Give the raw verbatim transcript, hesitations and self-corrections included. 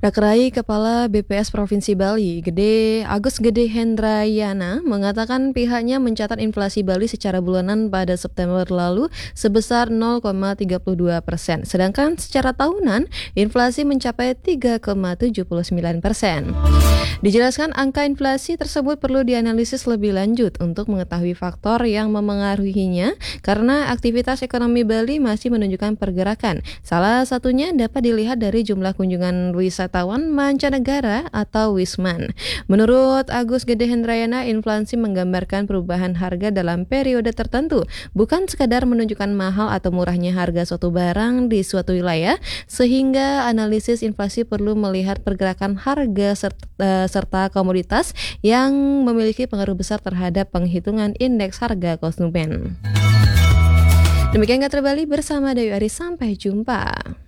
Dakrai Kepala B P S Provinsi Bali, Gede Agus Gede Hendrayana, mengatakan pihaknya mencatat inflasi Bali secara bulanan pada September lalu sebesar nol koma tiga puluh dua persen, sedangkan secara tahunan inflasi mencapai tiga koma tujuh puluh sembilan persen. Dijelaskan angka inflasi tersebut perlu dianalisis lebih lanjut untuk mengetahui faktor yang memengaruhinya karena aktivitas ekonomi Bali masih menunjukkan pergerakan. Salah satunya dapat dilihat dari jumlah kunjungan wisatawan mancanegara atau Wisman. Menurut Agus Gede Hendrayana, inflasi menggambarkan perubahan harga dalam periode tertentu, bukan sekadar menunjukkan mahal atau murahnya harga suatu barang di suatu wilayah, sehingga analisis inflasi perlu melihat pergerakan harga serta, serta komoditas yang memiliki pengaruh besar terhadap penghitungan indeks harga konsumen. Demikian Katra Bali bersama Dewi Aris, sampai jumpa.